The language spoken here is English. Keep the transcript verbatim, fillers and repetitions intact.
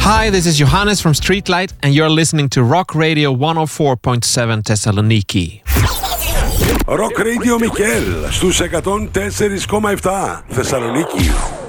Hi, this is Johannes from Streetlight and you're listening to Rock Radio one oh four point seven Thessaloniki. Rock Radio Mikel στους εκατόν τέσσερα κόμμα επτά Θεσσαλονίκη.